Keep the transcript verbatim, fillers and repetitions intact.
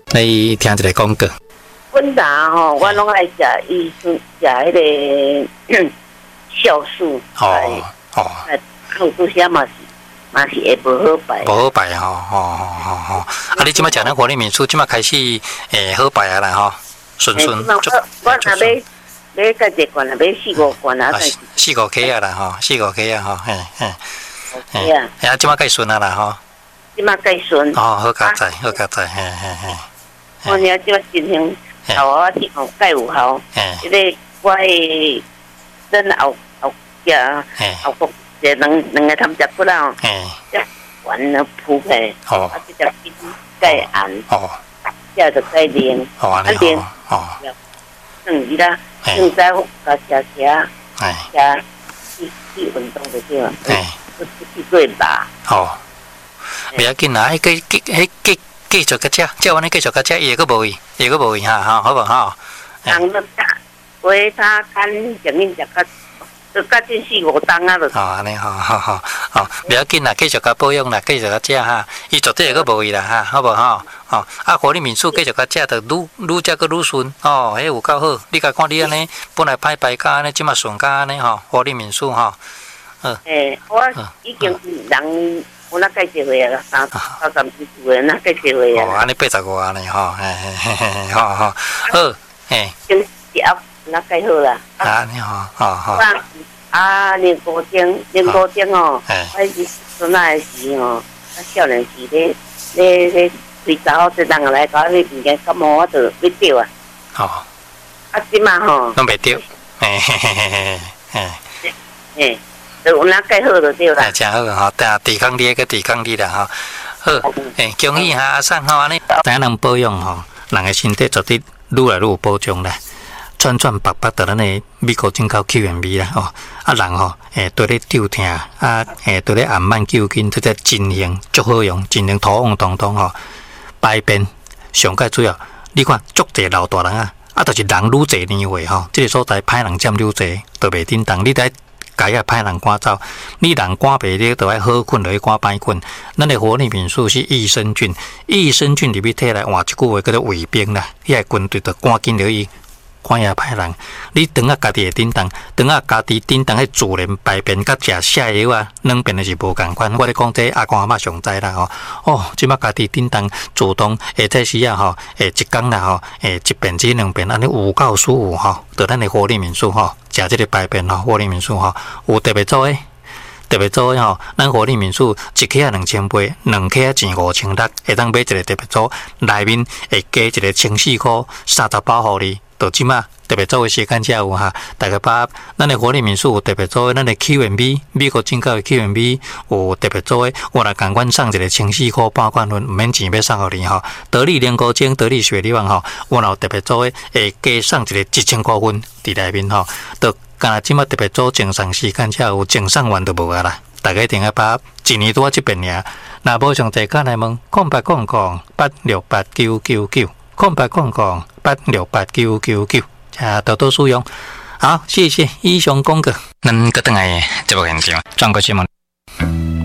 你听一个广告。 阮打吼，我拢爱食医生食迄个酵素。 哦哦。 有拄些嘛是嘛是会无好排。 无好排吼，吼吼吼吼。啊，你即摆食咱活力民宿，即摆开始诶好排啊啦吼，顺顺。 我我若要要甲一罐，若要四五罐啊， 四五 K 啊啦吼，四五 K 啊吼，嘿嘿。 嘿啊， 啊，即摆介顺啊啦吼。 即摆介顺。 哦，好加载，好加载，嘿嘿嘿。 我听即摆真香。头啊，听吼介有效，即个我诶，咱后后壁后国一两两个汤汁骨啦，即丸啊铺开，啊即只金介红，即就介凉，啊凉，嗯，伊啦，现在甲吃吃，吃去去运动就对了，去做吧。 哦，袂要紧啦，迄个迄迄个。繼續個食，即係我呢繼續個食，伊個無味，伊個無味嚇嚇，好無吼？ 人都食，話他看上面食個，都甲真四五檔啊！ 哦，安尼吼，好好好，唔要緊啦，繼續個保養啦，繼續個食嚇，伊絕對個無味啦嚇，好無吼？哦，啊，活力民宿繼續個食，就愈愈食個愈順，哦，迄有夠好。你甲看你安尼，本來歹排甲安尼，即馬順甲安尼吼，活力民宿吼。 誒，我已經人。我那介紹回啊，三三三幾歲那介紹回啊。 哦，安尼八十五安尼吼，嘿嘿嘿嘿，好好好，嘿。 經一盒那介好啦。 啊，你好，好好。 啊，年高中，年高中哦，我是做那時哦，啊少年時咧咧咧隨走即人來搞迄邊個感冒我就要掉啊。 哦。 啊，即嘛吼。 攏袂掉，嘿嘿嘿嘿嘿。 嘿。有那介好就对啦， 真好吼，但抵抗力个抵抗力啦吼，好，诶，恭喜哈阿桑吼安尼，大家能保养吼，人个身体绝对愈来愈有保障啦，转转白白的咱个美国进口 Q M B 啦吼，啊人吼，诶，对咧抽疼，啊，诶，对咧暗慢救筋，这个真型足好用，真型土旺通通吼，排便上介主要，你看足侪老大人啊，啊，就是人愈侪年岁吼，这个所在歹人占愈侪，都袂叮当，你得。该啊歹人赶走，你人赶袂了，就爱好困就去赶歹困。咱的活力民宿是益生菌，益生菌入去体内换一句话叫做卫兵啦，迄个军队就赶紧落去赶遐歹人。你当啊家己会叮当，当啊家己叮当迄自然排便甲食泻药啊，两边的是无共款。我咧讲这阿公阿嬷上知啦吼。哦，即摆家己叮当主动，下这时啊吼，诶一工啦吼，诶一遍至两遍，安尼有够舒服吼。到咱的活力民宿吼。食这个排便吼，活力民宿吼有特别做诶，特别做诶吼。咱活力民宿一克啊两千八，两克啊钱五千六，会当买一个特别做，内面会加一个千四块，三十包互你。到即马特别做诶时间才有哈，大概把咱的活力民宿有特别做诶，咱的 Q M B 美国进口诶 Q M B 有特别做诶，我来共阮送一个千四块半罐分，毋免钱要送互你吼。得力莲菇精、得力雪梨丸吼，我有特别做诶，会加送一个一千块分伫内面吼。到干那即马特别做正送时间才有，正送完都无啊啦。大家一定要把一年多即边尔，若无上侪干来问，空八空空八六八九九九。空白空空八六八九九九，啊，多多使用。好，谢谢以上讲过。咱个等下节目现场，转过节目。